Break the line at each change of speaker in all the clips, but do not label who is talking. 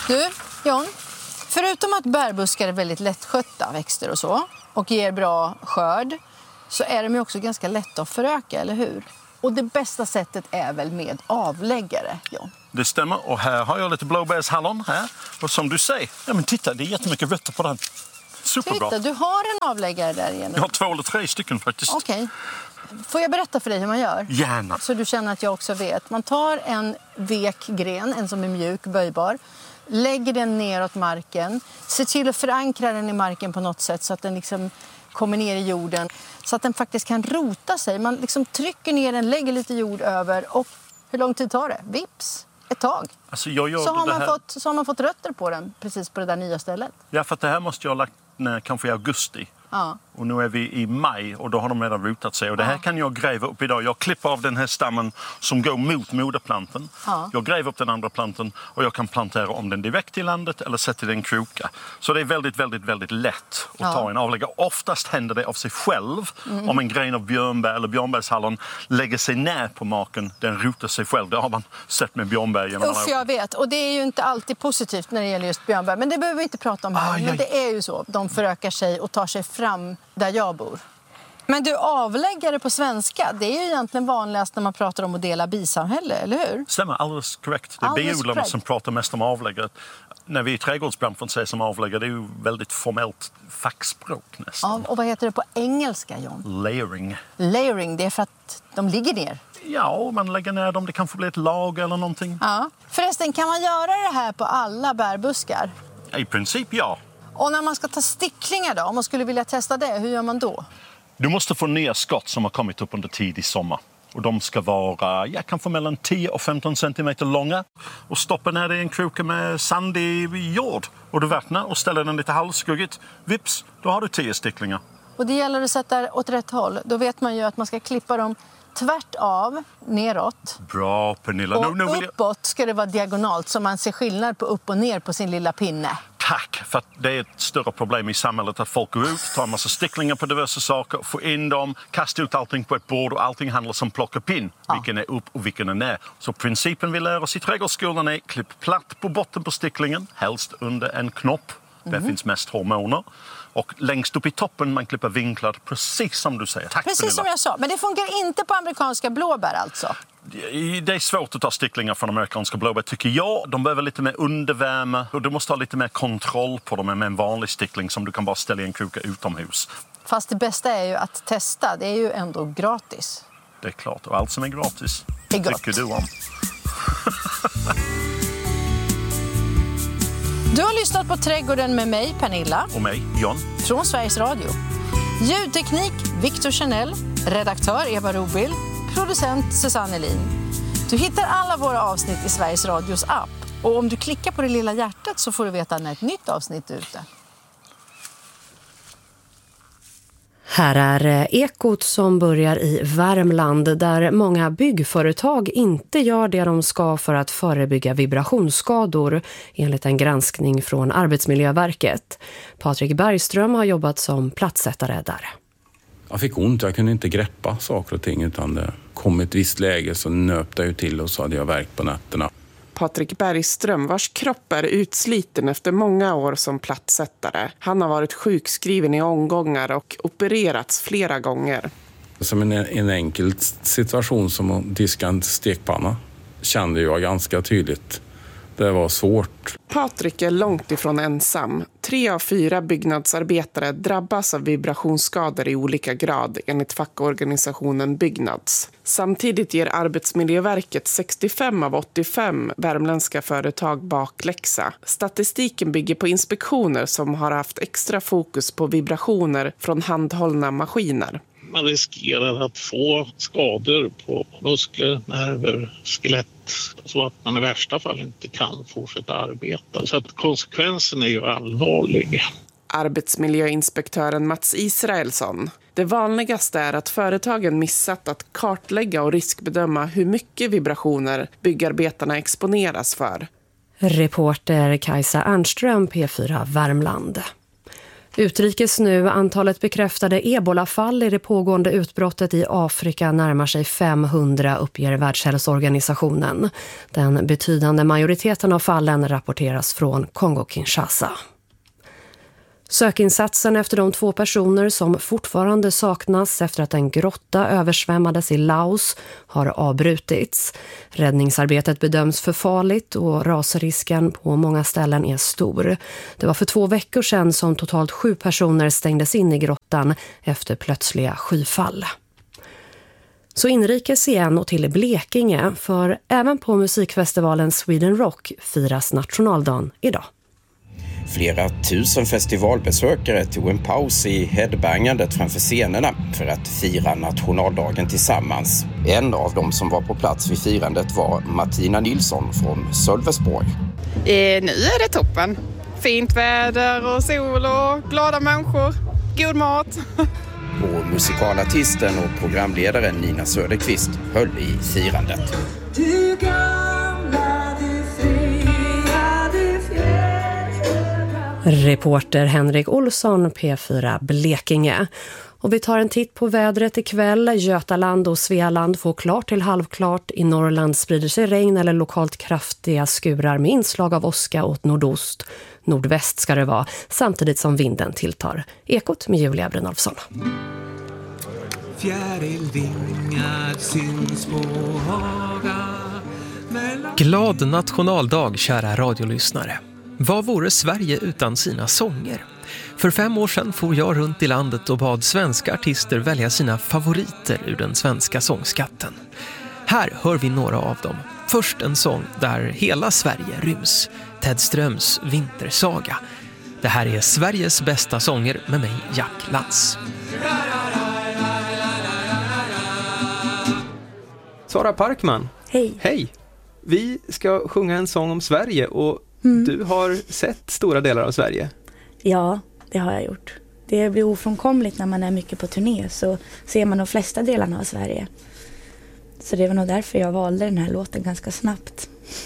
Du, John, förutom att bärbuskar är väldigt lättskötta växter och så och ger bra skörd så är de ju också ganska lätta att föröka, eller hur? Och det bästa sättet är väl med avläggare, John?
Det stämmer, och här har jag lite blåbärshallon här. Och som du säger, ja men titta, det är jättemycket rötter på den. Superbra.
Titta, du har en avläggare där igen.
Jag har 2 eller 3 stycken faktiskt.
Okej. Får jag berätta för dig hur man gör?
Gärna.
Så du känner att jag också vet. Man tar en vek gren, en som är mjuk, böjbar. Lägger den neråt marken. Se till att förankra den i marken på något sätt så att den liksom kommer ner i jorden. Så att den faktiskt kan rota sig. Man liksom trycker ner den, lägger lite jord över. Och hur lång tid tar det? Vips, ett tag.
Alltså jag gör
Så
här...
har man fått rötter på den precis på det där nya stället.
Ja, för att det här måste jag ha lagt kanske i augusti.
Ja.
Och nu är vi i maj och då har de redan rotat sig. Och det här kan jag gräva upp idag. Jag klipper av den här stammen som går mot moderplanten.
Ja.
Jag gräver upp den andra planten och jag kan plantera om den direkt i landet eller sätta den kroka. Så det är väldigt, väldigt, väldigt lätt att ta en avläggare. Oftast händer det av sig själv om en gren av björnbär eller björnbärshallon lägger sig ner på marken. Den rotar sig själv. Det har man sett med björnbär genom alla år.
Jag vet. Och det är ju inte alltid positivt när det gäller just björnbär. Men det behöver vi inte prata om här. Men det är ju så. De förökar sig och tar sig fram där jag bor. Men du, avläggare på svenska, det är ju egentligen vanligast när man pratar om att dela bisamhälle, eller hur?
Stämmer, alldeles korrekt. Det är biodlarna som pratar mest om avläggare. När vi i trädgårdsbranschen säger som avläggare, det är ju väldigt formellt fackspråk nästan.
Ja, och vad heter det på engelska, John?
Layering.
Layering, det är för att de ligger ner.
Ja, man lägger ner dem. Det kan få bli ett lag eller någonting.
Ja. Förresten, kan man göra det här på alla bärbuskar?
I princip, ja.
Och när man ska ta sticklingar då, om man skulle vilja testa det, hur gör man då?
Du måste få ner skott som har kommit upp under tidig sommar. Och de ska vara, kanske mellan 10 och 15 centimeter långa. Och stoppa ner det i en kroka med sandig jord. Och du vattnar och ställer den lite halvskuggigt. Vips, då har du 10 sticklingar.
Och det gäller att sätta åt rätt håll. Då vet man ju att man ska klippa dem tvärt av, neråt.
Bra, Pernilla.
Och uppåt ska det vara diagonalt så man ser skillnad på upp och ner på sin lilla pinne.
Tack, för att det är ett större problem i samhället att folk går ut, tar en massa sticklingar på diverse saker, får in dem, kastar ut allting på ett bord och allting handlar som plocka-pinn. Ja. Vilken är upp och vilken är ner. Så principen vi lär oss i trädgårdsskolan är klipp platt på botten på sticklingen, helst under en knopp. Där finns mest hormoner. Och längst upp i toppen man klipper vinklar, precis som du säger. Tack,
precis
Pernilla.
Som jag sa, men det funkar inte på amerikanska blåbär alltså?
Det är svårt att ta sticklingar från amerikanska blåbär tycker jag. De behöver lite mer undervärme och du måste ha lite mer kontroll på dem med en vanlig stickling som du kan bara ställa i en kroka utomhus.
Fast det bästa är ju att testa, det är ju ändå gratis.
Det är klart, och allt som är gratis
är gott.
Tycker du om.
Du har lyssnat på Trädgården med mig, Pernilla.
Och mig, John.
Från Sveriges Radio. Ljudteknik, Victor Chanel. Redaktör, Eva Robil. Producent, Susanne Elin. Du hittar alla våra avsnitt i Sveriges Radios app. Och om du klickar på det lilla hjärtat så får du veta när ett nytt avsnitt är ute.
Här är Ekot som börjar i Värmland där många byggföretag inte gör det de ska för att förebygga vibrationsskador enligt en granskning från Arbetsmiljöverket. Patrik Bergström har jobbat som platssättare där.
Jag fick ont, jag kunde inte greppa saker och ting utan det kom ett visst läge så nöpte jag till och så hade jag värkt på nätterna.
Patrik Bergström, vars kropp är utsliten efter många år som plattsättare. Han har varit sjukskriven i omgångar och opererats flera gånger.
Som en enkel situation som att diska en stekpanna kände jag ganska tydligt. Det var svårt.
Patrik är långt ifrån ensam. 3 av 4 byggnadsarbetare drabbas av vibrationsskador i olika grad enligt fackorganisationen Byggnads. Samtidigt ger Arbetsmiljöverket 65 av 85 värmländska företag bakläxa. Statistiken bygger på inspektioner som har haft extra fokus på vibrationer från handhållna maskiner.
Man riskerar att få skador på muskler, nerver, skelett så att man i värsta fall inte kan fortsätta arbeta. Så att konsekvensen är ju allvarlig.
Arbetsmiljöinspektören Mats Israelsson. Det vanligaste är att företagen missat att kartlägga och riskbedöma hur mycket vibrationer byggarbetarna exponeras för.
Reporter Kajsa Ernström, P4 Värmland. Utrikes nu, antalet bekräftade ebolafall i det pågående utbrottet i Afrika närmar sig 500, uppger Världshälsoorganisationen. Den betydande majoriteten av fallen rapporteras från Kongo-Kinshasa. Sökinsatsen efter de 2 personer som fortfarande saknas efter att en grotta översvämmades i Laos har avbrutits. Räddningsarbetet bedöms för farligt och rasrisken på många ställen är stor. Det var för 2 veckor sedan som totalt 7 personer stängdes in i grottan efter plötsliga skyfall. Så inrikes igen och till Blekinge, för även på musikfestivalen Sweden Rock firas nationaldagen idag.
Flera tusen festivalbesökare tog en paus i headbangandet framför scenerna för att fira nationaldagen tillsammans. En av dem som var på plats vid firandet var Martina Nilsson från Sölvesborg.
Nu är det toppen. Fint väder och sol och glada människor. God mat.
Och musikalartisten och programledaren Nina Söderqvist höll i firandet.
Reporter Henrik Olsson, P4 Blekinge. Och vi tar en titt på vädret ikväll. Götaland och Svealand får klart till halvklart. I Norrland sprider sig regn eller lokalt kraftiga skurar med inslag av åska åt nordost. Nordväst ska det vara, samtidigt som vinden tilltar. Ekot med Julia Brynolfsson.
Fjärilvingar syns på hagar.
Glad nationaldag, kära radiolyssnare. Vad vore Sverige utan sina sånger? För 5 år sedan for jag runt i landet och bad svenska artister välja sina favoriter ur den svenska sångskatten. Här hör vi några av dem. Först en sång där hela Sverige ryms. Ted Ströms Vintersaga. Det här är Sveriges bästa sånger med mig, Jack Lantz.
Sara Parkman.
Hej.
Hej. Vi ska sjunga en sång om Sverige och du har sett stora delar av Sverige.
Ja, det har jag gjort. Det blir ofrånkomligt när man är mycket på turné, så ser man de flesta delarna av Sverige. Så det var nog därför jag valde den här låten ganska snabbt.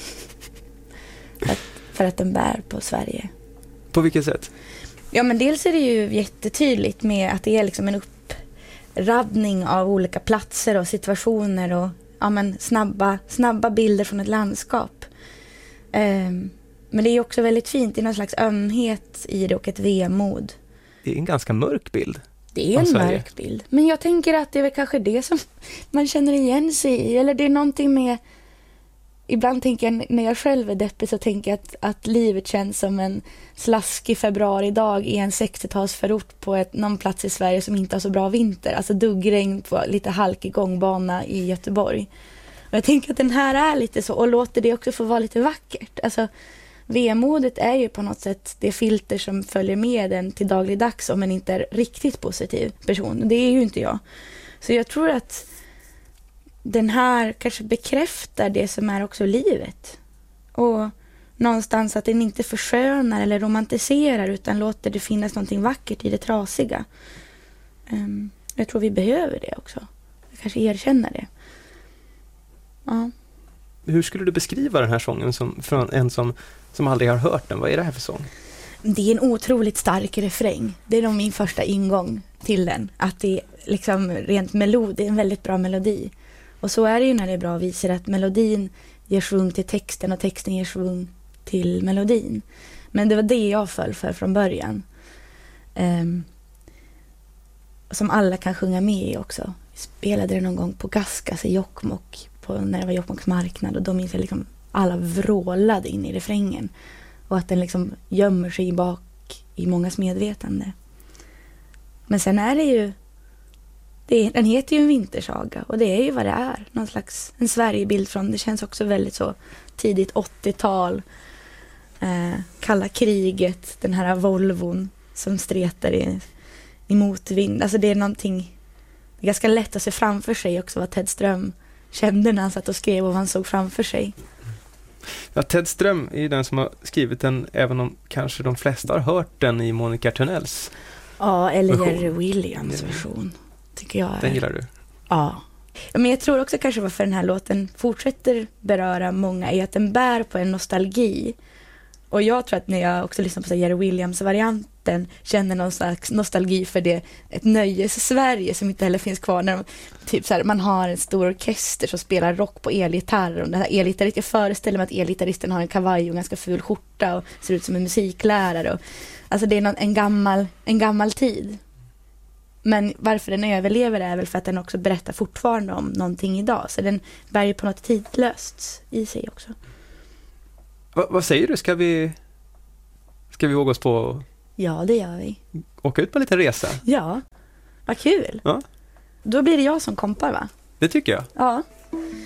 För att den bär på Sverige.
På vilket sätt?
Ja, men dels är det ju jättetydligt med att det är liksom en uppraddning av olika platser och situationer och snabba bilder från ett landskap. Men det är också väldigt fint. Det är någon slags ömhet i det och ett vemod.
Det är en ganska mörk bild.
Det är en mörk bild. Men jag tänker att det är väl kanske det som man känner igen sig i. Eller det är någonting med... Ibland tänker jag, när jag själv är deppig, så tänker jag att livet känns som en slaskig februaridag i en 60-talsförort på någon plats i Sverige som inte har så bra vinter. Alltså duggregn på lite halkig gångbana i Göteborg. Och jag tänker att den här är lite så, och låter det också få vara lite vackert. Alltså, vemodet är ju på något sätt det filter som följer med den till dagligdags om en inte är riktigt positiv person. Det är ju inte jag. Så jag tror att den här kanske bekräftar det som är också livet. Och någonstans att den inte förskönar eller romantiserar, utan låter det finnas någonting vackert i det trasiga. Jag tror vi behöver det också. Jag kanske erkänner det. Ja.
Hur skulle du beskriva den här sången från en som aldrig har hört den? Vad är det här för sång?
Det är en otroligt stark refräng. Det är nog min första ingång till den. Att det är liksom rent melodi, det är en väldigt bra melodi. Och så är det ju när det är bra visar, att melodin ger svung till texten och texten ger svung till melodin. Men det var det jag föll för från början. Som alla kan sjunga med i också. Vi spelade det någon gång på Gaskas i Jokkmokk, när det var Jokkmokks marknad, och då minns jag liksom alla vrålade in i refrängen. Och att den liksom gömmer sig bak i mångas medvetande. Men sen är det ju... Den heter ju en vintersaga, och det är ju vad det är. Någon slags en Sverigebild från... Det känns också väldigt så tidigt 80-tal. Kalla kriget. Den här Volvon som stretar i motvind. Alltså det är någonting... Det är ganska lätt att se framför sig också vad Ted Ström kände när han satt och skrev och vad han såg framför sig.
Ja, Ted Ström är ju den som har skrivit den, även om kanske de flesta har hört den i Monica Törnells.
Ja, eller Jerry Williams version, tycker jag.
Den gillar du?
Ja. Men jag tror också kanske varför den här låten fortsätter beröra många är att den bär på en nostalgi. Och jag tror att när jag också lyssnar på Jerry Williams-varianten natten känner någon slags nostalgi för det, ett nöjes-Sverige som inte heller finns kvar. När typ så här, man har en stor orkester som spelar rock på elgitarr, och den här elgitarristen, jag föreställer mig att elgitarristen har en kavaj och en ganska ful skjorta och ser ut som en musiklärare. Och, alltså det är en gammal tid. Men varför den överlever är väl för att den också berättar fortfarande om någonting idag. Så den bär ju på något tidlöst i sig också.
Vad säger du? Ska vi våga oss på?
Ja, det gör vi.
Åka ut på en liten resa?
Ja, vad kul.
Ja.
Då blir det jag som kompar, va?
Det tycker jag.
Ja.